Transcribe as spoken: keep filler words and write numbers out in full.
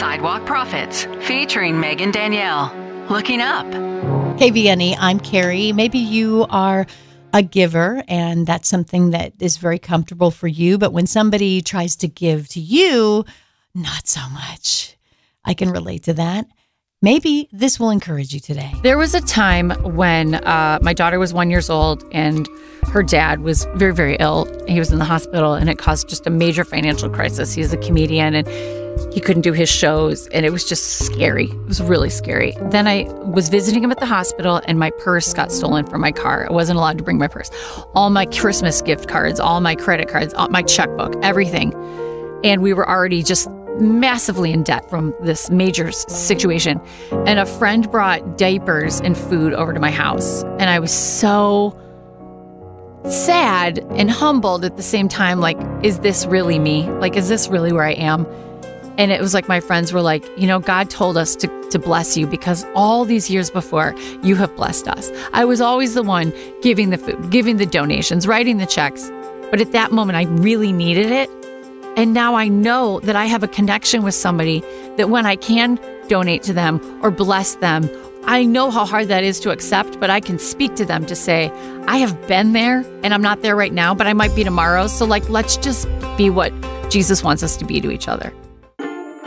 Sidewalk Prophets, featuring Megan Danielle. Looking up. K V N E, I'm Carrie. Maybe you are a giver, and that's something that is very comfortable for you. But when somebody tries to give to you, not so much. I can relate to that. Maybe this will encourage you today. There was a time when uh, my daughter was one years old and her dad was very, very ill. He was in the hospital and it caused just a major financial crisis. He's a comedian and he couldn't do his shows and it was just scary. It was really scary. Then I was visiting him at the hospital and my purse got stolen from my car. I wasn't allowed to bring my purse. All my Christmas gift cards, all my credit cards, all my checkbook, everything. And we were already just massively in debt from this major situation. And a friend brought diapers and food over to my house. And I was so sad and humbled at the same time. Like, is this really me? Like, is this really where I am? And it was like my friends were like, you know, God told us to, to bless you because all these years before, you have blessed us. I was always the one giving the food, giving the donations, writing the checks. But at that moment, I really needed it. And now I know that I have a connection with somebody that when I can donate to them or bless them, I know how hard that is to accept, but I can speak to them to say, I have been there and I'm not there right now, but I might be tomorrow. So like, let's just be what Jesus wants us to be to each other.